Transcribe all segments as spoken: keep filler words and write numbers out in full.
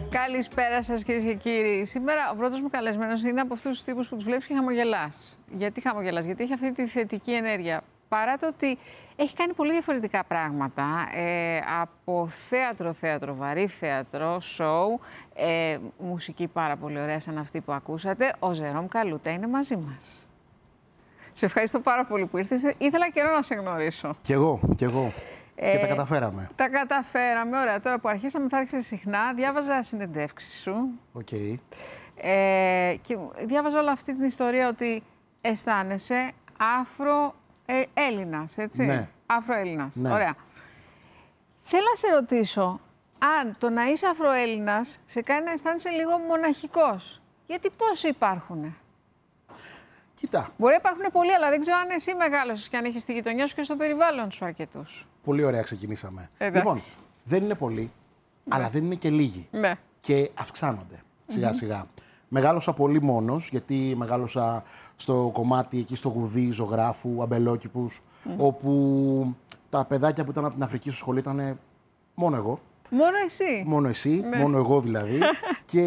Καλησπέρα σας, κυρίες και κύριοι. Σήμερα ο πρώτος μου καλεσμένος είναι από αυτούς τους τύπους που τους βλέπεις και χαμογελάς. Γιατί χαμογελάς? Γιατί έχει αυτή τη θετική ενέργεια. Παρά το ότι έχει κάνει πολύ διαφορετικά πράγματα, ε, από θέατρο, θέατρο, βαρύ θέατρο, σοου, ε, μουσική πάρα πολύ ωραία σαν αυτή που ακούσατε, ο Ζερόμ Καλούτα είναι μαζί μας. Σε ευχαριστώ πάρα πολύ που ήρθες. Ήθελα καιρό να σε γνωρίσω. Κι εγώ, κι εγώ. Ε, και τα καταφέραμε. Τα καταφέραμε, ωραία. Τώρα που αρχίσαμε θα άρχισε συχνά, διάβαζα συνεντεύξεις σου. Οκ. Okay. Ε, και διάβαζα όλη αυτή την ιστορία ότι αισθάνεσαι Αφρο-Έλληνας, έτσι. Ναι. Αφρο-Έλληνας, ναι. Ωραία. Θέλω να σε ρωτήσω, αν το να είσαι Αφρο-Έλληνας σε κάνει να αισθάνεσαι λίγο μοναχικός. Γιατί πόσοι υπάρχουνε? Κοίτα. Μπορεί να υπάρχουν πολλοί, αλλά δεν ξέρω αν εσύ μεγάλωσες και αν έχεις στη γειτονιά σου και στο περιβάλλον σου αρκετούς. Πολύ ωραία ξεκινήσαμε. Εντάξει. Λοιπόν, δεν είναι πολλοί, ναι. αλλά δεν είναι και λίγοι. Ναι. Και αυξάνονται σιγά-σιγά. Mm-hmm. Μεγάλωσα πολύ μόνος, γιατί μεγάλωσα στο κομμάτι εκεί στο Γουδί, ζωγράφου, αμπελόκηπους, mm. όπου τα παιδάκια που ήταν από την Αφρική στο σχολείο ήταν μόνο εγώ. Μόνο εσύ. Μόνο εσύ, ναι. μόνο εγώ δηλαδή. Και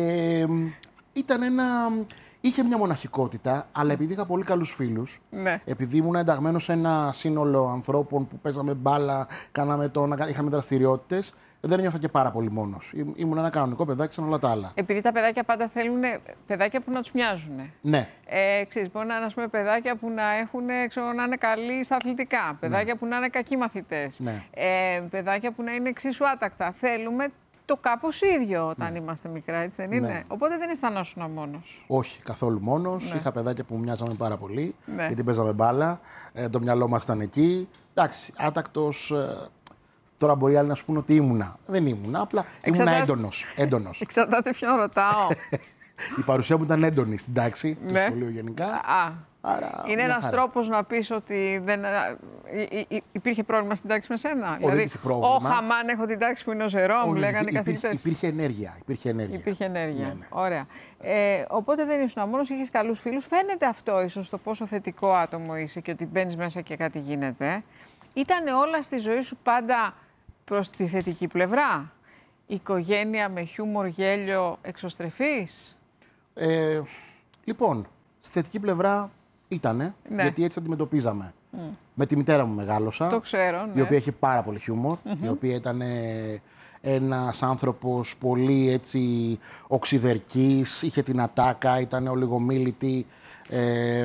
ήταν ένα... Είχε μια μοναχικότητα, αλλά επειδή είχα πολύ καλούς φίλους, ναι. επειδή ήμουν ενταγμένος σε ένα σύνολο ανθρώπων που παίζαμε μπάλα, κάναμε το, είχαμε δραστηριότητες, δεν νιώθω και πάρα πολύ μόνος. Ήμουν ένα κανονικό παιδάκι σαν όλα τα άλλα. Επειδή τα παιδάκια πάντα θέλουν παιδάκια που να τους μοιάζουν. Ναι. Ε, ξέρεις, μπορεί να είναι ας πούμε, παιδάκια που να, έχουν, ξέρω, να είναι καλοί στα αθλητικά, παιδάκια ναι. που να είναι κακοί μαθητές, ναι. ε, παιδάκια που να είναι εξίσου άτακτα. Θέλουμε το κάπως ίδιο όταν ναι. είμαστε μικρά, έτσι δεν είναι? Ναι. Οπότε δεν αισθανόσουν μόνος. Όχι, καθόλου μόνος. Ναι. Είχα παιδάκια που μου μοιάζαμε πάρα πολύ, ναι. γιατί παίζαμε μπάλα. Ε, το μυαλό μας ήταν εκεί. Εντάξει, άτακτος. Ε, τώρα μπορεί άλλοι να σου πούνε ότι ήμουνα. Δεν ήμουνα, απλά ήμουνα έντονος. έντονος. Εξαρτάται ποιον ρωτάω. Η παρουσία μου ήταν έντονη στην τάξη, ναι. του σχολείου γενικά. Α. Άρα, είναι ένας χαρά. τρόπος να πεις ότι δεν, υ, υ, υπήρχε πρόβλημα στην τάξη με σένα? Όχι, δηλαδή, δεν υπήρχε πρόβλημα. Ω χαμάν, έχω την τάξη που είναι ο Ζερόμ, λέγανε οι καθηγητές. Υπήρχε ενέργεια. Υπήρχε ενέργεια. Υπήρχε ενέργεια. Ναι, ναι. Ωραία. Ε, οπότε δεν ήσουν μόνος, είχες καλούς φίλους. Φαίνεται αυτό ίσως το πόσο θετικό άτομο είσαι και ότι μπαίνεις μέσα και κάτι γίνεται. Ήτανε όλα στη ζωή σου πάντα προς τη θετική πλευρά? Οικογένεια με χιούμορ, γέλιο, εξωστρεφής? Ε, λοιπόν, στη θετική πλευρά ήτανε, ναι. γιατί έτσι αντιμετωπίζαμε. Mm. Με τη μητέρα μου μεγάλωσα, το ξέρω, ναι. η οποία είχε πάρα πολύ χιούμορ, mm-hmm. η οποία ήταν ένας άνθρωπος πολύ έτσι οξυδερκής, είχε την ατάκα, ήταν ολιγομίλητη, ε,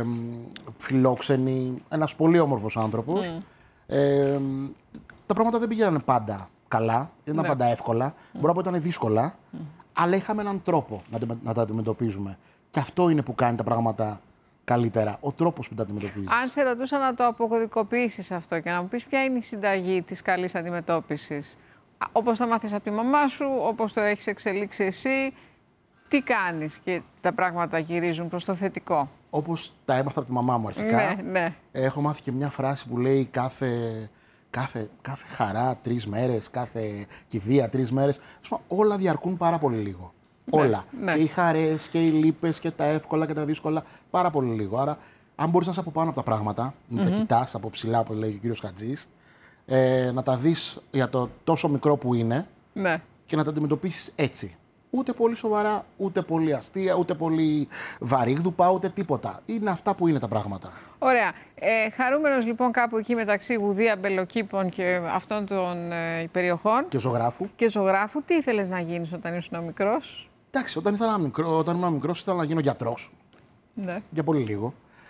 φιλόξενη, ένας πολύ όμορφος άνθρωπος. Mm. Ε, τα πράγματα δεν πηγαίνανε πάντα καλά, δεν ήταν ναι. πάντα εύκολα, mm. μπορεί να πω ήταν δύσκολα, mm. αλλά είχαμε έναν τρόπο να, να τα αντιμετωπίζουμε. Και αυτό είναι που κάνει τα πράγματα καλύτερα, ο τρόπος που τα αντιμετωπίζεις. Αν σε ρωτούσα να το αποκωδικοποιήσεις αυτό και να μου πεις ποια είναι η συνταγή της καλής αντιμετώπισης, όπως τα μάθεις από τη μαμά σου, όπως το έχεις εξελίξει εσύ, τι κάνεις και τα πράγματα γυρίζουν προς το θετικό? Όπως τα έμαθα από τη μαμά μου αρχικά, ναι, ναι. έχω μάθει και μια φράση που λέει κάθε, κάθε, κάθε χαρά τρεις μέρες, κάθε κηδεία τρεις μέρες. Όλα διαρκούν πάρα πολύ λίγο. Ναι, όλα. Ναι. Και οι χαρές και οι λύπες και τα εύκολα και τα δύσκολα πάρα πολύ λίγο. Άρα, αν μπορείς να είσαι από πάνω από τα πράγματα, να mm-hmm. τα κοιτάς από ψηλά, όπως λέει ο κύριος Χατζής, ε, να τα δεις για το τόσο μικρό που είναι ναι. και να τα αντιμετωπίσεις έτσι. Ούτε πολύ σοβαρά, ούτε πολύ αστεία, ούτε πολύ βαρύγδουπα, ούτε τίποτα. Είναι αυτά που είναι τα πράγματα. Ωραία. Ε, χαρούμενος λοιπόν κάπου εκεί μεταξύ Γουδί, αμπελοκήπων και αυτών των ε, περιοχών. Και ζωγράφου. Και ζωγράφου. Τι ήθελες να γίνεις όταν ήσουν μικρός? Εντάξει, όταν, ήθελα μικρό, όταν ήμουν μικρός ήθελα να γίνω γιατρός. Ναι. Για πολύ λίγο.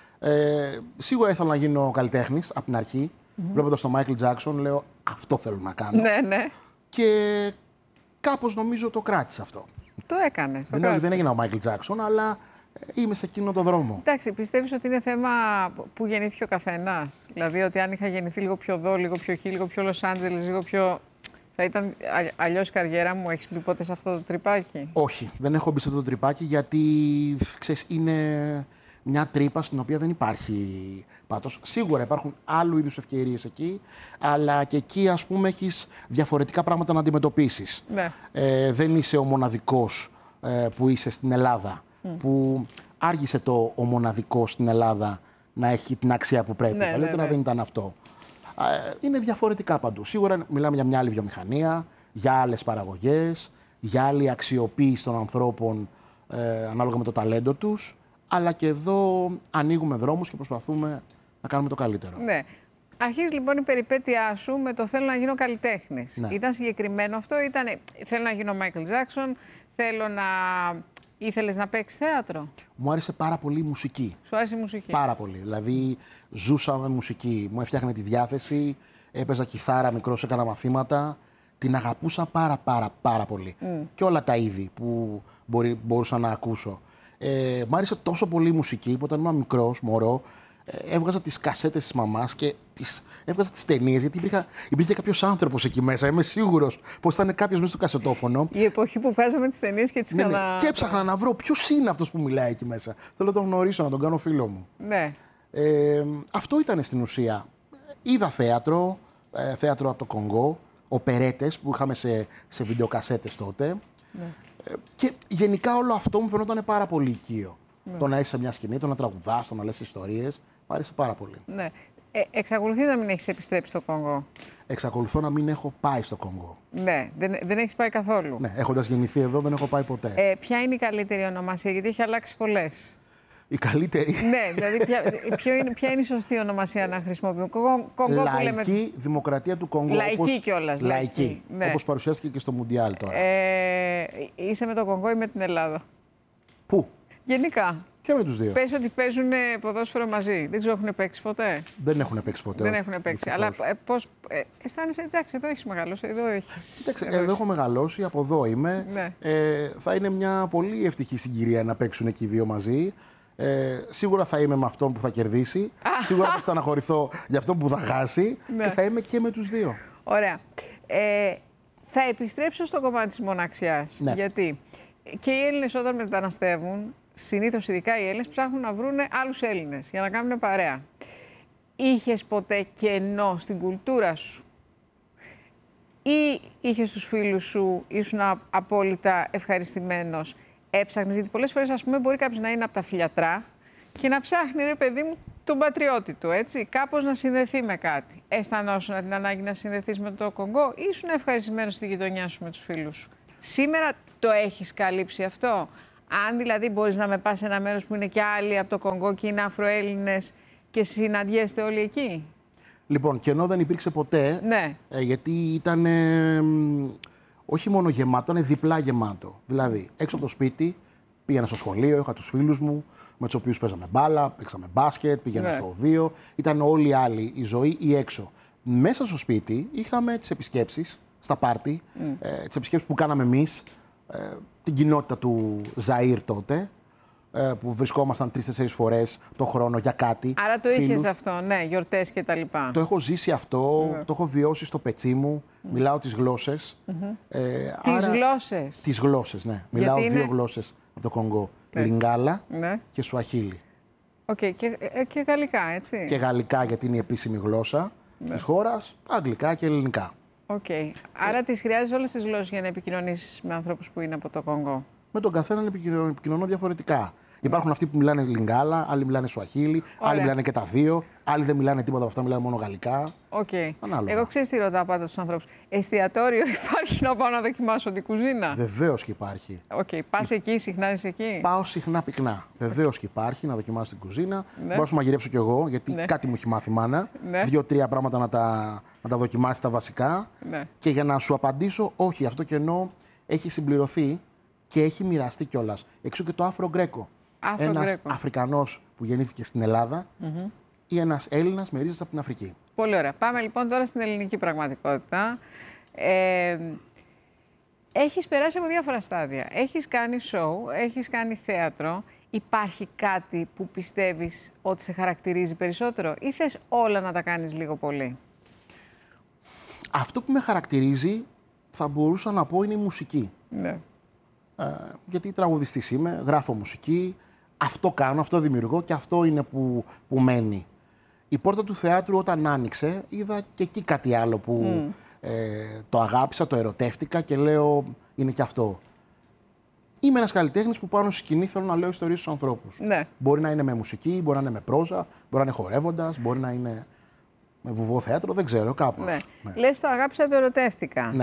Ε, σίγουρα ήθελα να γίνω καλλιτέχνης από την αρχή. Mm-hmm. Βλέποντας τον Μάικλ Τζάκσον, λέω αυτό θέλω να κάνω. Ναι, ναι. Και κάπως νομίζω το κράτησα αυτό. Το έκανες. Δεν, το δεν έγινα ο Μάικλ Τζάκσον, αλλά είμαι σε εκείνο το δρόμο. Εντάξει, πιστεύεις ότι είναι θέμα που γεννήθηκε ο καθένας? Δηλαδή ότι αν είχα γεννηθεί λίγο πιο εδώ, λίγο πιο εκεί, λίγο πιο Λος Άντζελες, λίγο πιο... θα ήταν αλλιώς η καριέρα μου? Έχεις μπει ποτέ σε αυτό το τρυπάκι? Όχι, δεν έχω μπει σε αυτό το τρυπάκι γιατί, ξέρεις, είναι μια τρύπα στην οποία δεν υπάρχει πάτος. Σίγουρα υπάρχουν άλλου είδους ευκαιρίες εκεί, αλλά και εκεί, ας πούμε, έχεις διαφορετικά πράγματα να αντιμετωπίσεις. Ναι. Ε, δεν είσαι ο μοναδικός ε, που είσαι στην Ελλάδα, mm. που άργησε το ο μοναδικός στην Ελλάδα να έχει την αξία που πρέπει. Ναι, Παλιότερα ναι, ναι. δεν ήταν αυτό. Ε, είναι διαφορετικά παντού. Σίγουρα μιλάμε για μια άλλη βιομηχανία, για άλλες παραγωγές, για άλλη αξιοποίηση των ανθρώπων ε, ανάλογα με το ταλέντο τους, αλλά και εδώ ανοίγουμε δρόμους και προσπαθούμε να κάνουμε το καλύτερο. Ναι. Αρχίζει λοιπόν η περιπέτειά σου με το θέλω να γίνω καλλιτέχνης. Ναι. Ήταν συγκεκριμένο αυτό, ήταν θέλω να γίνω Μάικλ Τζάκσον, θέλω να... Ήθελες να παίξεις θέατρο? Μου άρεσε πάρα πολύ η μουσική. Σου άρεσε η μουσική? Πάρα πολύ. Δηλαδή, ζούσα με μουσική. Μου έφτιαχνε τη διάθεση, έπαιζα κιθάρα μικρός, έκανα μαθήματα. Την αγαπούσα πάρα πάρα πάρα πολύ. Mm. Και όλα τα είδη που μπορεί, μπορούσα να ακούσω. Ε, μ' άρεσε τόσο πολύ η μουσική που όταν ήμουν μικρός, μωρό, έβγαζα τις κασέτες της μαμάς και τις, έβγαζα τις ταινίες, γιατί υπήρχα, υπήρχε κάποιος άνθρωπος εκεί μέσα. Είμαι σίγουρος πως ήταν κάποιος μέσα στο κασετόφωνο. Η εποχή που βγάζαμε τις ταινίες και τις ναι, κανα... ναι. Και έψαχνα να βρω ποιος είναι αυτός που μιλάει εκεί μέσα. Θέλω να τον γνωρίσω, να τον κάνω φίλο μου. Ναι. Ε, αυτό ήταν στην ουσία. Είδα θέατρο, ε, θέατρο από το Κονγκό, οπερέτες που είχαμε σε, σε βιντεοκασέτες τότε. Ναι. Ε, και γενικά όλο αυτό μου φαινόταν πάρα πολύ οικείο. Ναι. Το να είσαι σε μια σκηνή, το να τραγουδάς, το να λες ιστορίες. Μ' άρεσε πάρα πολύ. Ναι. Ε, εξακολουθεί να μην έχεις επιστρέψει στο Κονγκό? Εξακολουθώ να μην έχω πάει στο Κονγκό. Ναι, δεν, δεν έχεις πάει καθόλου. Ναι, έχοντας γεννηθεί εδώ δεν έχω πάει ποτέ. Ε, ποια είναι η καλύτερη ονομασία, γιατί έχει αλλάξει πολλές? Η καλύτερη. Ναι, δηλαδή ποια, ποιο είναι, ποια είναι η σωστή ονομασία να χρησιμοποιούμε? Κονγκό, Κονγκό Λαϊκή λέμε... Δημοκρατία του Κονγκό. Λαϊκή όπως... κιόλας. Λαϊκή. Λαϊκή. Ναι. Όπως παρουσιάστηκε και στο Μουντιάλ τώρα. Ε, είσαι με το Κονγκό ή με την Ελλάδα? Πού? Γενικά. Και με τους δύο. Πες ότι παίζουν ποδόσφαιρο μαζί. Δεν ξέρω, έχουν παίξει ποτέ? Δεν έχουν παίξει ποτέ. Δεν όχι, έχουν παίξει. δυστυχώς. Αλλά ε, πώς ε, αισθάνεσαι? Εντάξει, εδώ έχεις μεγαλώσει. Εδώ έχεις. Κοίταξε, εδώ εδώ έχω μεγαλώσει, από εδώ είμαι. Ναι. Ε, θα είναι μια πολύ ευτυχή συγκυρία να παίξουν και οι δύο μαζί. Ε, σίγουρα θα είμαι με αυτόν που θα κερδίσει. Σίγουρα θα στεναχωρηθώ για αυτόν που θα χάσει. Ναι. Και θα είμαι και με τους δύο. Ωραία. Ε, θα επιστρέψω στο κομμάτι της μοναξιάς. Ναι. Γιατί και οι Έλληνες όταν μεταναστεύουν, συνήθως ειδικά οι Έλληνες, ψάχνουν να βρουν άλλους Έλληνες για να κάνουν παρέα. Είχες ποτέ κενό στην κουλτούρα σου? Ή είχες τους φίλους σου, ήσουν απόλυτα ευχαριστημένος? Έψαχνες? Γιατί πολλές φορές, ας πούμε, μπορεί κάποιος να είναι από τα φιλιατρά και να ψάχνει, ρε παιδί μου, τον πατριώτη του, έτσι, κάπως να συνδεθεί με κάτι. Αισθανόσουν την ανάγκη να συνδεθείς με το Κονγκό ή ήσουν ευχαριστημένος στη γειτονιά σου με τους φίλους σου? Σήμερα το έχεις καλύψει αυτό? Αν δηλαδή μπορείς να με πας σε ένα μέρος που είναι και άλλοι από το Κονγκό και είναι Αφροέλληνες και συναντιέστε όλοι εκεί? Λοιπόν, κενό δεν υπήρξε ποτέ. Ναι. Ε, γιατί ήταν ε, όχι μόνο γεμάτο, ήταν διπλά γεμάτο. Δηλαδή, έξω από το σπίτι πήγαινα στο σχολείο, είχα τους φίλους μου με τους οποίους παίζαμε μπάλα, παίξαμε μπάσκετ, πήγαινα Ναι. στο οδείο. Ήταν όλοι οι άλλοι η ζωή ή έξω. Μέσα στο σπίτι είχαμε τις επισκέψεις στα πάρτι, mm. ε, τις επισκέψεις που κάναμε εμείς, ε, την κοινότητα του Ζαΐρ τότε, ε, που βρισκόμασταν τρεις-τέσσερις φορές το χρόνο για κάτι. Άρα το φίλους. είχες αυτό, ναι, γιορτές και τα λοιπά. Το έχω ζήσει αυτό, Ναι. το έχω βιώσει στο πετσί μου, mm. μιλάω τις γλώσσες. Mm-hmm. Ε, Τις άρα... γλώσσες. Τις γλώσσες, ναι. Μιλάω είναι... δύο γλώσσες από το Κονγκό. Ναι. Λιγκάλα Ναι. και Σουαχίλι. Οκ, okay. και, ε, και γαλλικά, έτσι. Και γαλλικά γιατί είναι η επίσημη γλώσσα ναι. της χώρας, αγγλικά και ελληνικά. Οκ. Okay. Άρα ε... τις χρειάζεσαι όλες τις γλώσσες για να επικοινωνήσεις με ανθρώπους που είναι από το Κονγκό? Με τον καθέναν επικοινωνώ, επικοινωνώ διαφορετικά. Υπάρχουν αυτοί που μιλάνε Λιγκάλα, άλλοι μιλάνε Σουαχίλι, άλλοι μιλάνε και τα δύο, άλλοι δεν μιλάνε τίποτα από αυτά, μιλάνε μόνο γαλλικά. Οκ. Okay. Ανάλογα. Εγώ ξέρεις τι ρωτάω πάντα στους ανθρώπους. Εστιατόριο υπάρχει να πάω να δοκιμάσω την κουζίνα? Βεβαίως και υπάρχει. Οκ. Okay. Πας εκεί, συχνά είσαι εκεί? Πάω συχνά πυκνά. Βεβαίως και υπάρχει να δοκιμάσω την κουζίνα. Ναι. Μπορώ να σου μαγειρέψω κι εγώ, γιατί ναι. κάτι μου έχει μάθει η μάνα. Ναι. Δύο-τρία πράγματα να τα, να τα δοκιμάσει τα βασικά. Ναι. Και για να σου απαντήσω, όχι, αυτό κενό έχει συμπληρωθεί και έχει μοιραστεί κιόλας. Εξού και το Afro Greco. Ένας Αφρικανός που γεννήθηκε στην Ελλάδα mm-hmm. ή ένας Έλληνας με ρίζες από την Αφρική. Πολύ ωραία. Πάμε λοιπόν τώρα στην ελληνική πραγματικότητα. Ε, έχεις περάσει από διάφορα στάδια. Έχεις κάνει show, έχεις κάνει θέατρο. Υπάρχει κάτι που πιστεύεις ότι σε χαρακτηρίζει περισσότερο ή θες όλα να τα κάνεις λίγο πολύ? Αυτό που με χαρακτηρίζει θα μπορούσα να πω είναι η μουσική. Ναι. Ε, γιατί τραγουδιστής είμαι, γράφω μουσική. Αυτό κάνω, αυτό δημιουργώ και αυτό είναι που, που μένει. Η πόρτα του θεάτρου όταν άνοιξε, είδα και εκεί κάτι άλλο που mm. ε, το αγάπησα, το ερωτεύτηκα και λέω είναι και αυτό. Είμαι ένας καλλιτέχνης που πάνω στη σκηνή θέλω να λέω ιστορίες στους ανθρώπους. Ναι. Μπορεί να είναι με μουσική, μπορεί να είναι με πρόζα, μπορεί να είναι χορεύοντας, μπορεί να είναι με βουβό θέατρο, δεν ξέρω, κάπως. Ναι. Ναι. Λες το αγάπησα, το ερωτεύτηκα. Ναι.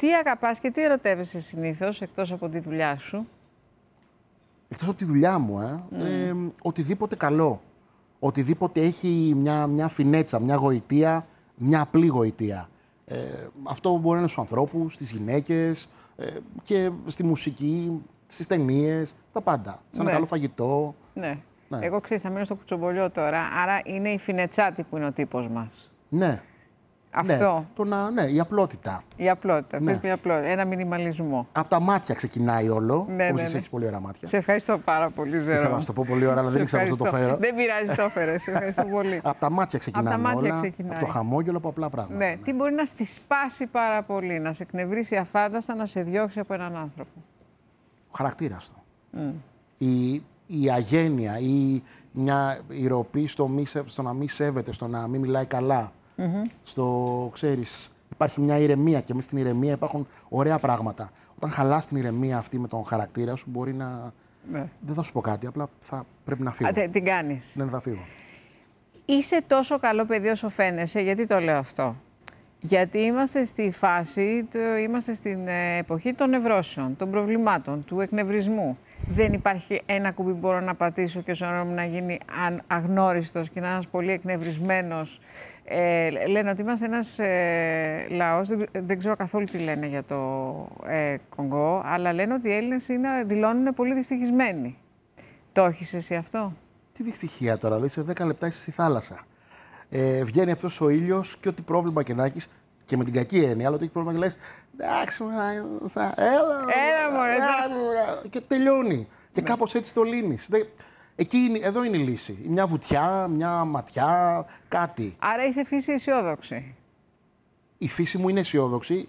Τι αγαπάς και τι ερωτεύεσαι συνήθως, εκτός από τη δουλειά σου? Εκτός από τη δουλειά μου, ε, mm. ε, οτιδήποτε καλό. Οτιδήποτε έχει μια, μια φινέτσα, μια γοητεία, μια απλή γοητεία. Ε, αυτό μπορεί να είναι στους ανθρώπους, στις γυναίκες ε, και στη μουσική, στις ταινίες, στα πάντα. Σαν ναι. ένα καλό φαγητό. Ναι. ναι. Εγώ ξέρεις, θα μείνω στο κουτσομπολιό τώρα, άρα είναι η φινετσάτη που είναι ο τύπος μας. Ναι. Αυτό. Ναι, το να, ναι, η απλότητα. Η απλότητα. Ναι. Μια απλότητα. Ένα μινιμαλισμό. Από τα μάτια ξεκινάει όλο. Ναι, όπως ναι, εσύ ναι. έχεις πολύ ωραία μάτια. Σε ευχαριστώ πάρα πολύ, Ζερό. Ήθελα να σου το πω πολύ ώρα, αλλά δεν ήξερα πώς θα το φέρω. Δεν πειράζει, το έφερε. Σε ευχαριστώ πολύ. Από τα μάτια ξεκινάνε από τα μάτια όλα. ξεκινάει. Από το χαμόγελο, από απλά πράγματα. Ναι. ναι. Τι μπορεί να στη σπάσει πάρα πολύ, να σε εκνευρίσει αφάνταστα, να σε διώξει από έναν άνθρωπο? Ο χαρακτήρας του. Mm. Η, η αγένεια ή μια η ροπή στο, μη, στο να μην σέβεται, στο να μην μιλάει καλά. Mm-hmm. Στο, ξέρεις, υπάρχει μια ηρεμία και μέσα στην ηρεμία υπάρχουν ωραία πράγματα. Όταν χαλάς την ηρεμία αυτή με τον χαρακτήρα σου, μπορεί να. Ναι. Δεν θα σου πω κάτι, απλά θα πρέπει να φύγω. Α, την κάνεις. Ναι, θα φύγω. Είσαι τόσο καλό παιδί όσο φαίνεσαι. Γιατί το λέω αυτό? Γιατί είμαστε στη φάση, το, είμαστε στην εποχή των νευρώσεων, των προβλημάτων, του εκνευρισμού. Δεν υπάρχει ένα κουμπί που μπορώ να πατήσω και ο σωρό μου να γίνει αγνώριστος και να είναι ένας πολύ εκνευρισμένος. Ε, λένε ότι είμαστε ένας ε, λαός, δεν, δεν ξέρω καθόλου τι λένε για το ε, Κονγκό, αλλά λένε ότι οι Έλληνες είναι, δηλώνουν πολύ δυστυχισμένοι. Το έχεις εσύ αυτό? Τι δυστυχία τώρα, δηλαδή σε δέκα λεπτά είσαι στη θάλασσα. Ε, βγαίνει αυτός ο ήλιος και ό,τι πρόβλημα και να έχεις, και με την κακή έννοια, αλλά ότι έχει πρόβλημα και λες εντάξει, έλα, έλα μωρέ, και τελειώνει. Και ναι. Κάπως έτσι το λύνεις. Εκεί είναι, εδώ είναι η λύση. Μια βουτιά, μια ματιά, κάτι. Άρα είσαι φύση αισιόδοξη. Η φύση μου είναι αισιόδοξη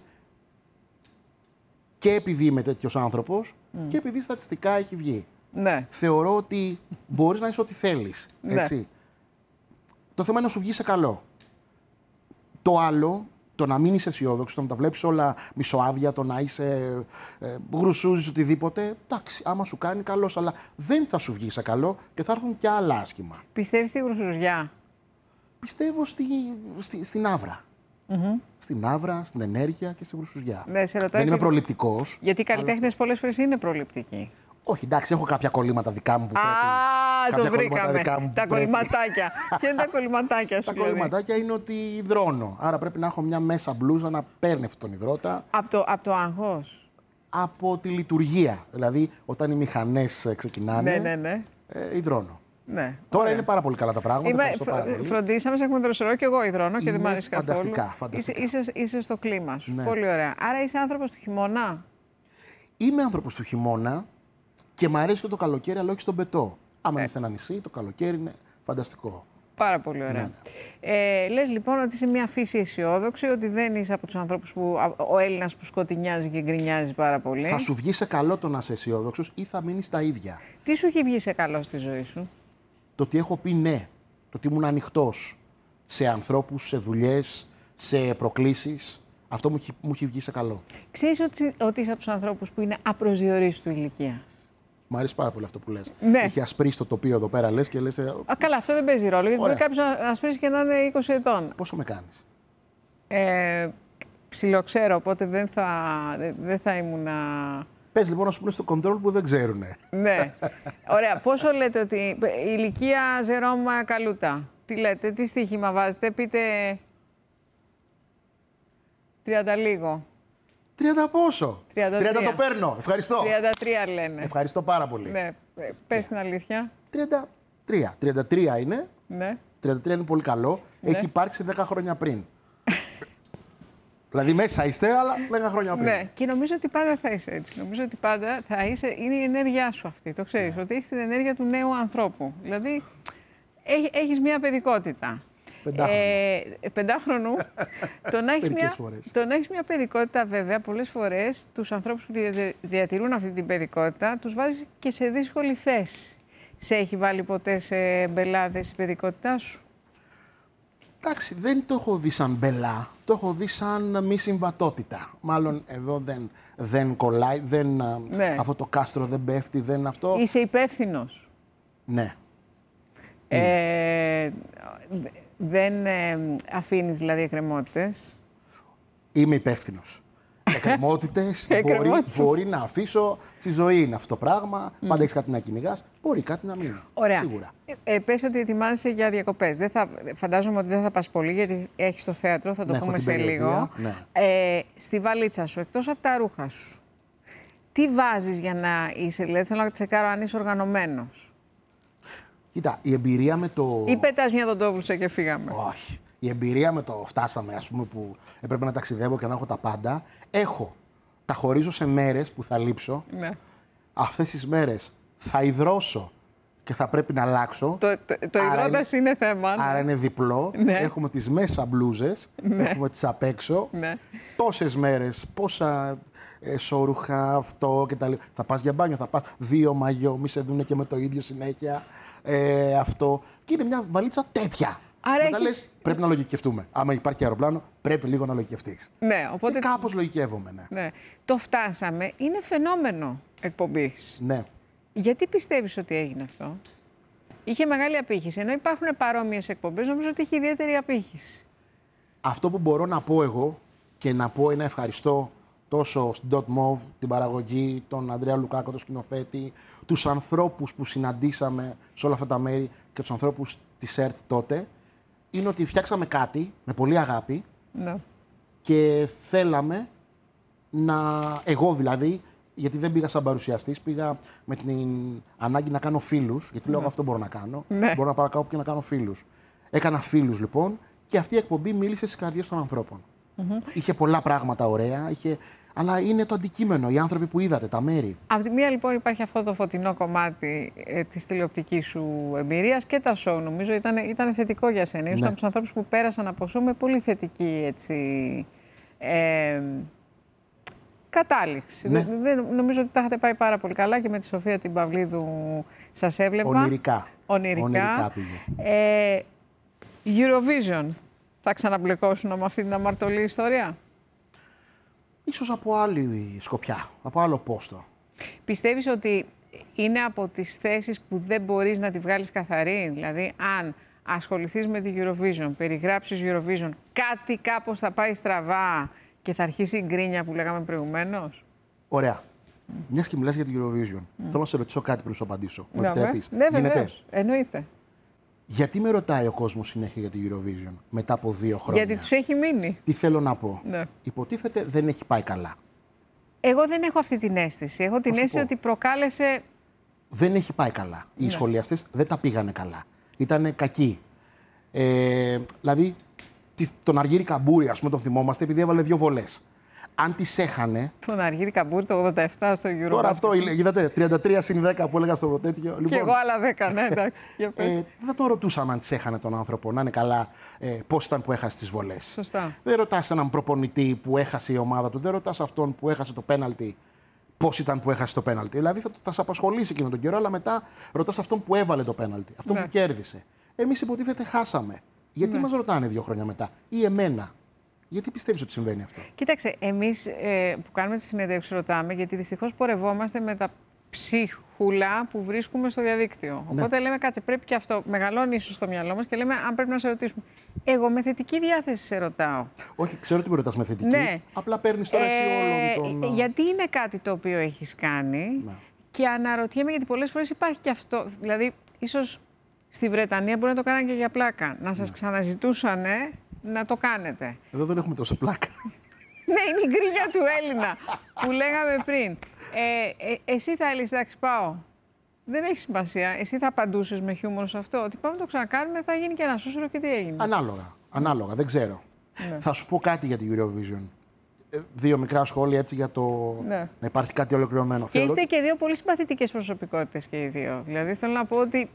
και επειδή είμαι τέτοιος άνθρωπος mm. και επειδή στατιστικά έχει βγει. Ναι. Θεωρώ ότι μπορείς να είσαι ό,τι θέλεις. Έτσι. Ναι. Το θέμα είναι να σου βγει σε καλό. Το άλλο, το να μην είσαι αισιόδοξο, το να τα βλέπεις όλα μισοάβια, το να είσαι ε, γρουσούζης, οτιδήποτε, εντάξει, άμα σου κάνει καλός, αλλά δεν θα σου βγει σε καλό και θα έρθουν και άλλα άσχημα. Πιστεύεις στη γρουσουζιά? Πιστεύω στη, στη, στην άβρα. Mm-hmm. Στην άβρα, στην ενέργεια και στη γρουσουζιά. Ναι, σε ρωτάω, δεν είμαι προληπτικός. Γιατί οι καλλιτέχνες αλλά... πολλές φορές είναι προληπτικοί. Όχι, εντάξει, έχω κάποια κολλήματα δικά μου που Α, πρέπει. το βρήκαμε. Τα κολληματάκια. Ποια είναι τα κολληματάκια σου? Τα κολληματάκια είναι ότι υδρώνω. Άρα πρέπει να έχω μια μέσα μπλούζα να παίρνει αυτόν τον υδρότα. Από το, από το άγχος? Από τη λειτουργία. Δηλαδή, όταν οι μηχανές ξεκινάνε, ναι, ναι, ναι. Ε, υδρώνω. Ναι, τώρα είναι πάρα πολύ καλά τα πράγματα. Είμαι, φ, φροντίσαμε, σε έχουμε δροσερό και εγώ υδρώνω και δεν μ' άρεσε καθόλου. Φανταστικά, φανταστικά. Είσαι, είσαι, είσαι στο κλίμα σου. Ναι. Πολύ ωραία. Άρα είσαι άνθρωπος του χειμώνα? Είμαι άνθρωπος του χειμώνα. Και μου αρέσει και το καλοκαίρι, αλλά όχι στον πετό. Άμα είναι σε ένα νησί, το καλοκαίρι είναι φανταστικό. Πάρα πολύ ωραία. Ναι. Ε, λες λοιπόν ότι είσαι μια φύση αισιόδοξη, ότι δεν είσαι από τους ανθρώπους που. Ο Έλληνας που σκοτεινιάζει και γκρινιάζει πάρα πολύ. Θα σου βγει σε καλό το να είσαι αισιόδοξος ή θα μείνεις τα ίδια. Τι σου έχει βγει σε καλό στη ζωή σου? Το ότι έχω πει ναι. Το ότι ήμουν ανοιχτός σε ανθρώπους, σε δουλειές, σε προκλήσεις. Αυτό μου, μου έχει βγει σε καλό. Ξέρεις ότι, ότι είσαι από τους ανθρώπους που είναι απροσδιορίστου ηλικίας? Μ' αρέσει πάρα πολύ αυτό που λες. Ναι. Έχει ασπρίσει το τοπίο εδώ πέρα, λες και λες. Α, καλά, αυτό δεν παίζει ρόλο. Γιατί μπορεί κάποιος να ασπρίσει και να είναι είκοσι ετών. Πόσο με κάνεις? Ε, ψιλοξέρω, οπότε δεν θα, δεν θα ήμουν. Πες λοιπόν να σου πούνε στο control που δεν ξέρουνε. Ναι. Ωραία. Πόσο λέτε ότι η ηλικία Ζερόμ Καλούτα? Τι λέτε, τι στοίχημα βάζετε? Πείτε. τριάντα λίγο. τριάντα πόσο? τριάντα τρία. τριάντα το παίρνω. Ευχαριστώ. τριάντα τρία λένε. Ευχαριστώ πάρα πολύ. Ναι. Πες την αλήθεια. τριάντα τρία. τριάντα τρία είναι. Ναι. τριάντα τρία είναι πολύ καλό. Ναι. Έχει υπάρξει δέκα χρόνια πριν. Δηλαδή μέσα είστε, αλλά δέκα χρόνια πριν. Ναι, και νομίζω ότι πάντα θα είσαι έτσι. Νομίζω ότι πάντα θα είσαι. Είναι η ενέργειά σου αυτή. Το ξέρεις, ναι. Ότι έχεις την ενέργεια του νέου ανθρώπου. Δηλαδή έχεις μια παιδικότητα. Πεντάχρονου. Ε, πεντάχρονου. το να έχεις μια, το να έχεις μια παιδικότητα, βέβαια, πολλές φορές τους ανθρώπους που διατηρούν αυτή την παιδικότητα τους βάζει και σε δύσκολη θέση. Σε έχει βάλει ποτέ σε μπελάδες η παιδικότητά σου? Εντάξει, δεν το έχω δει σαν μπελά. Το έχω δει σαν μη συμβατότητα. Μάλλον εδώ δεν, δεν κολλάει, δεν, ναι. Αυτό το κάστρο δεν πέφτει, δεν αυτό. Είσαι υπεύθυνος. Ναι. Ε, δεν ε, αφήνεις δηλαδή εκκρεμότητες? Είμαι υπεύθυνος. εκκρεμότητες. μπορεί, μπορεί να αφήσω στη ζωή είναι αυτό το πράγμα. Mm. Πάντα έχεις κάτι να κυνηγάς. Μπορεί κάτι να μείνει. Ωραία. Σίγουρα. Ε, πες ότι ετοιμάζεσαι για διακοπές. Δεν θα, φαντάζομαι ότι δεν θα πας πολύ γιατί έχεις το θέατρο, θα το ναι, πούμε σε λίγο. Ναι. Ε, στη βαλίτσα σου, εκτός από τα ρούχα σου, τι βάζεις για να είσαι, δηλαδή θέλω να τσεκάρω αν είσαι οργανωμένος. Κοίτα, η εμπειρία με το... Ή πετάς μια δοντόβουρσα και φύγαμε. Όχι. Η εμπειρία με το φτάσαμε, ας πούμε, που έπρεπε να ταξιδεύω και να έχω τα πάντα. Έχω. Τα χωρίζω σε μέρες που θα λείψω. Ναι. Αυτές τις μέρες θα υδρώσω και θα πρέπει να αλλάξω. Το, το, το υδρώτας είναι, είναι θέμα. Ναι. Άρα είναι διπλό. Ναι. Έχουμε τις μέσα μπλούζες, ναι. Έχουμε τις απ' έξω. Ναι. Τόσες μέρες, πόσα εσώρουχα, αυτό κτλ. Θα πας για μπάνιο, θα πας δύο μαγιό, μη σε δούνε και με το ίδιο συνέχεια. Ε, αυτό. Και είναι μια βαλίτσα τέτοια. Άρα Μετά έχεις... λες, πρέπει να λογικευτούμε. Άμα υπάρχει αεροπλάνο, πρέπει λίγο να λογικευτείς. Ναι, οπότε... Και κάπως λογικεύομαι, ναι. ναι. Το φτάσαμε. Είναι φαινόμενο εκπομπής. Ναι. Γιατί πιστεύεις ότι έγινε αυτό? Είχε μεγάλη απήχηση. Ενώ υπάρχουν παρόμοιες εκπομπές, νομίζω ότι είχε ιδιαίτερη απήχηση. Αυτό που μπορώ να πω εγώ και να πω ένα ευχαριστώ τόσο στην Dot Move, την παραγωγή, τον Ανδρέα Λουκάκο, τον σκηνοθέτη, τους ανθρώπους που συναντήσαμε σε όλα αυτά τα μέρη και τους ανθρώπους της ΕΡΤ τότε, είναι ότι φτιάξαμε κάτι με πολύ αγάπη ναι. και θέλαμε να, εγώ δηλαδή, γιατί δεν πήγα σαν παρουσιαστής, πήγα με την ανάγκη να κάνω φίλους, γιατί λέω ναι. αυτό μπορώ να κάνω, ναι. μπορώ να πάω κάπου και να κάνω φίλους. Έκανα φίλους λοιπόν και αυτή η εκπομπή μίλησε στις καρδιές των ανθρώπων. Mm-hmm. Είχε πολλά πράγματα ωραία, είχε... αλλά είναι το αντικείμενο, οι άνθρωποι που είδατε, τα μέρη. Από τη μία λοιπόν υπάρχει αυτό το φωτεινό κομμάτι ε, της τηλεοπτικής σου εμπειρίας και τα show, νομίζω ήταν, ήταν θετικό για σένα. Ήσουν ναι. από τους ανθρώπους που πέρασαν από show με πολύ θετική έτσι, ε, κατάληξη. Ναι. Δεν, δεν, νομίζω ότι τα είχατε πάει πάρα πολύ καλά και με τη Σοφία την Παυλίδου σας έβλεπα. Ονειρικά. Ονειρικά. Ονειρικά πήγε. Ε, Eurovision. Θα ξαναμπλεκώσουν με αυτή την αμαρτωλή ιστορία? Ίσως από άλλη σκοπιά, από άλλο πόστο. Πιστεύεις ότι είναι από τις θέσεις που δεν μπορείς να τη βγάλεις καθαρή? Δηλαδή, αν ασχοληθείς με τη Eurovision, περιγράψεις Eurovision, κάτι κάπως θα πάει στραβά και θα αρχίσει η γκρίνια που λέγαμε προηγουμένως? Ωραία. Mm. Μιας και μιλάς για την Eurovision, mm. θέλω να σε ρωτήσω κάτι πριν σου απαντήσω. Μου ναι, επιτρέπεις? Ναι, βεβαίως. Εννοείται. Γιατί με ρωτάει ο κόσμος συνέχεια για την Eurovision μετά από δύο χρόνια? Γιατί τους έχει μείνει. Τι θέλω να πω? Ναι. Υποτίθεται δεν έχει πάει καλά. Εγώ δεν έχω αυτή την αίσθηση. Έχω την αίσθηση ότι προκάλεσε... Δεν έχει πάει καλά. Οι ναι. σχολιαστές δεν τα πήγανε καλά. Ήτανε κακοί. Ε, δηλαδή, τον Αργύρη Καμπούρη, ας πούμε, τον θυμόμαστε επειδή έβαλε δύο βολές. Αν τις έχανε... Τον Αργύρη Καμπούρη το ογδόντα επτά στο Euro. Τώρα αυτό, είδατε, τριάντα τρία συν δέκα που έλεγα στο τέτοιο. Λοιπόν, και εγώ άλλα δέκα, ναι, εντάξει. ε, δεν θα τον ρωτούσαμε αν τις έχανε τον άνθρωπο, να είναι καλά, ε, πώς ήταν που έχασε τις βολές. Σωστά. Δεν ρωτάς έναν προπονητή που έχασε η ομάδα του, δεν ρωτάς αυτόν που έχασε το πέναλτι, πώς ήταν που έχασε το πέναλτι. Δηλαδή θα, θα σε απασχολήσει εκείνο τον καιρό, αλλά μετά ρωτάς αυτόν που έβαλε το πέναλτι, αυτόν ναι. που κέρδισε. Εμείς υποτίθεται χάσαμε. Γιατί ναι. μας ρωτάνε δύο χρόνια μετά, ή εμένα? Γιατί πιστεύεις ότι συμβαίνει αυτό? Κοίταξε, εμείς ε, που κάνουμε τη συνέντευξη ρωτάμε, γιατί δυστυχώς πορευόμαστε με τα ψίχουλα που βρίσκουμε στο διαδίκτυο. Ναι. Οπότε λέμε, κάτσε, πρέπει και αυτό. Μεγαλώνει ίσως στο μυαλό μας και λέμε, αν πρέπει να σε ρωτήσουμε. Εγώ με θετική διάθεση σε ρωτάω. Όχι, ξέρω ότι με ρωτάς με θετική. Ναι. Απλά παίρνεις τώρα εσύ ε, όλων τον. Γιατί είναι κάτι το οποίο έχεις κάνει. Ναι. Και αναρωτιέμαι, γιατί πολλές φορές υπάρχει και αυτό. Δηλαδή, ίσως στη Βρετανία μπορεί να το κάνανε και για πλάκα. Να σας ναι. ξαναζητούσανε να το κάνετε. Εδώ δεν έχουμε τόσο πλάκα. Ναι, είναι η γκρίνια του Έλληνα που λέγαμε πριν. Ε, ε, εσύ θα έλεγες, εντάξει, πάω. Δεν έχει σημασία. Εσύ θα απαντούσες με χιούμορ σε αυτό? Ότι πάμε να το ξανακάνουμε, θα γίνει και ένα σούσουρο και τι έγινε? Ανάλογα. Ανάλογα. Δεν ξέρω. Ναι. Θα σου πω κάτι για την Eurovision. Ε, δύο μικρά σχόλια έτσι για το ναι. να υπάρχει κάτι ολοκληρωμένο. Και Θεωρώ... είστε και δύο πολύ συμπαθητικές προσωπικότητες και οι δύο. Δηλαδή θέλω να πω ότι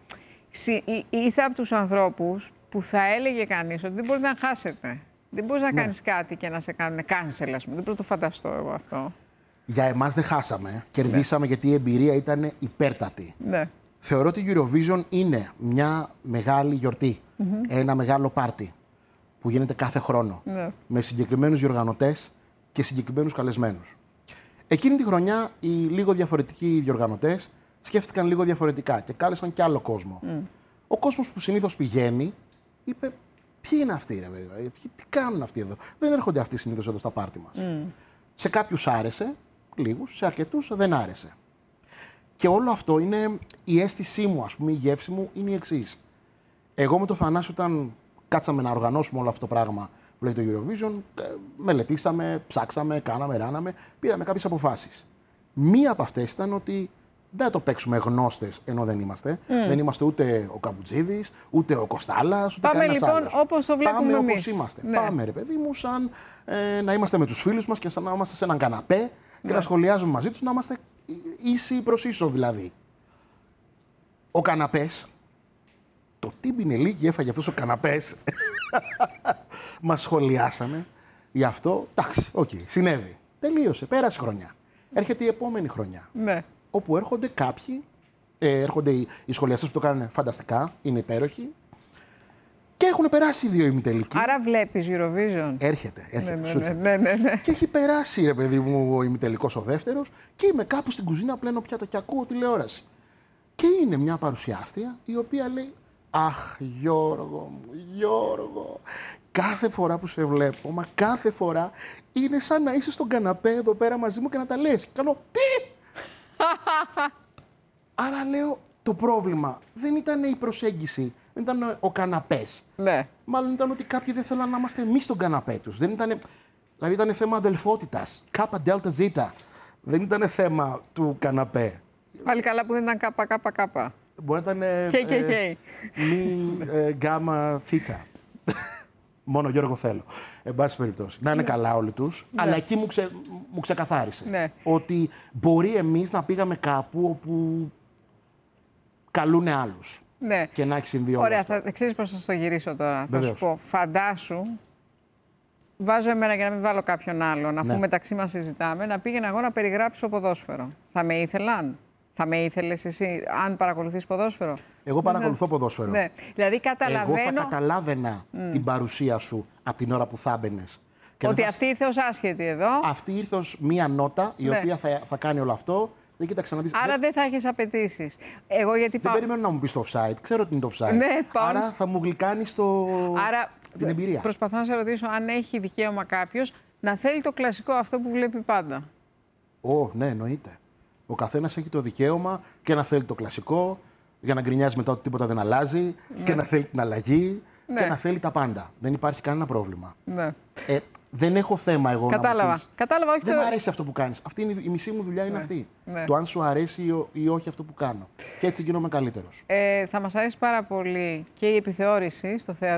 είστε από τους ανθρώπους που θα έλεγε κανείς ότι δεν μπορείτε να χάσετε. Δεν μπορείς να ναι. κάνεις κάτι και να σε κάνουν cancel, ας πούμε. Δεν μπορώ να το φανταστώ εγώ αυτό. Για εμάς δεν χάσαμε. Κερδίσαμε ναι. γιατί η εμπειρία ήταν υπέρτατη. Ναι. Θεωρώ ότι η Eurovision είναι μια μεγάλη γιορτή. Mm-hmm. Ένα μεγάλο πάρτι που γίνεται κάθε χρόνο. Ναι. Με συγκεκριμένους διοργανωτές και συγκεκριμένους καλεσμένους. Εκείνη τη χρονιά οι λίγο διαφορετικοί διοργανωτές σκέφτηκαν λίγο διαφορετικά και κάλεσαν και άλλο κόσμο. Mm. Ο κόσμος που συνήθως πηγαίνει είπε, ποιοι είναι αυτοί, ρε παιδί, τι κάνουν αυτοί εδώ? Δεν έρχονται αυτοί συνήθως εδώ στα πάρτι μας. Mm. Σε κάποιους άρεσε, λίγους, σε αρκετούς δεν άρεσε. Και όλο αυτό είναι η αίσθησή μου, ας πούμε, η γεύση μου είναι η εξής. Εγώ με το Θανάση, όταν κάτσαμε να οργανώσουμε όλο αυτό το πράγμα που λέει το Eurovision, μελετήσαμε, ψάξαμε, κάναμε, ράναμε, πήραμε κάποιες αποφάσεις. Μία από αυτές ήταν ότι δεν θα το παίξουμε γνώστες, ενώ δεν είμαστε. Mm. Δεν είμαστε ούτε ο Καμπουτζίδης, ούτε ο Κοστάλας, ούτε Πάμε κανένας λοιπόν άλλος. όπως το βλέπουμε Πάμε εμείς. όπως είμαστε. Ναι. Πάμε, ρε παιδί μου, σαν ε, να είμαστε με τους φίλους μας και σαν να είμαστε σε έναν καναπέ και Ναι. να σχολιάζουμε μαζί τους, να είμαστε ίσοι προς ίσο δηλαδή. Ο καναπές, το τι μπινελίκι έφαγε αυτός ο καναπές, μας σχολιάσανε γι' αυτό. Εντάξει, οκ, okay, συνέβη. Τελείωσε, πέρασε χρονιά. Έρχεται η επόμενη χρονιά. Ναι. Όπου έρχονται κάποιοι, ε, έρχονται οι, οι σχολιαστές που το κάνουν φανταστικά, είναι υπέροχοι, και έχουν περάσει οι δύο ημιτελικοί. Άρα βλέπεις Eurovision. Έρχεται, έρχεται. Ναι, σου ναι, έρχεται. ναι, ναι, ναι. Και έχει περάσει, ρε παιδί μου, ο ημιτελικός ο δεύτερος, και είμαι κάπου στην κουζίνα, πλένω πιάτα και ακούω τηλεόραση. Και είναι μια παρουσιάστρια η οποία λέει: Αχ, Γιώργο μου, Γιώργο, κάθε φορά που σε βλέπω, μα κάθε φορά είναι σαν να είσαι στον καναπέ εδώ πέρα μαζί μου και να τα λες. Και κάνω τι! Άρα λέω, το πρόβλημα δεν ήταν η προσέγγιση, δεν ήταν ο καναπές. Ναι. Μάλλον ήταν ότι κάποιοι δεν θέλαν να είμαστε εμείς στον καναπέ τους. Δεν ήτανε, δηλαδή ήταν θέμα αδελφότητας, κάπα δέλτα ζήτα. Δεν ήταν θέμα του καναπέ. Πάλι καλά που δεν ήταν κάπα, κάπα, κάπα. Μπορεί να ήταν Και, και, και. μη ε, γκάμα θήτα. Μόνο Γιώργο θέλω. Εν πάση περιπτώσει. Να είναι καλά όλοι τους. Ναι. Αλλά εκεί μου, ξε, μου ξεκαθάρισε. Ναι. Ότι μπορεί εμείς να πήγαμε κάπου όπου καλούνε άλλους. Ναι. Και να έχει συμβεί όλο Ωραία, αυτό. θα ξέρεις πώς θα στο γυρίσω τώρα. Βεβαίως. Θα σου πω, φαντάσου, βάζω εμένα για να μην βάλω κάποιον άλλον, αφού Ναι. μεταξύ μας συζητάμε, να πήγαινα εγώ να περιγράψω ποδόσφαιρο. Θα με ήθελαν, θα με ήθελες εσύ, αν παρακολουθείς ποδόσφαιρο. Εγώ παρακολουθώ ποδόσφαιρο. Ναι, δηλαδή Εγώ καταλαβαίνω θα καταλάβαινα την παρουσία σου από την ώρα που θα έμπαινες. Και δεν ότι θα- αυτή ήρθε ως άσχετη εδώ, αυτή ήρθε ως μία νότα η Ναι. οποία θα, θα κάνει όλο αυτό. Δεν κοίταξε να δεις. άρα δεν, δεν θα έχεις απαιτήσεις. Εγώ γιατί δεν πάω... περιμένω να μου πεις το offside. Ξέρω ότι είναι το offside. Ναι, πάω- Άρα θα μου γλυκάνεις το... Άρα την εμπειρία. προσπαθώ να σε ρωτήσω αν έχει δικαίωμα κάποιος να θέλει το κλασικό αυτό που βλέπει πάντα. Ω, ναι, εννοείται. Ο καθένας έχει το δικαίωμα και να θέλει το κλασικό, για να γκρινιάζει μετά ότι τίποτα δεν αλλάζει, και να θέλει την αλλαγή, Ναι. και να θέλει τα πάντα. Δεν υπάρχει κανένα πρόβλημα. Ναι. Ε, δεν έχω θέμα εγώ να Κατάλαβα. μου πεις, Κατάλαβα, όχι δεν το- μου αρέσει αυτό που κάνεις. Αυτή είναι η η μισή μου δουλειά, είναι αυτή. Ναι. Το αν σου αρέσει ή, ο- ή όχι αυτό που κάνω. Και έτσι γίνομαι καλύτερος. Ε, θα μας αρέσει πάρα πολύ και η επιθεώρηση στο θέατρο.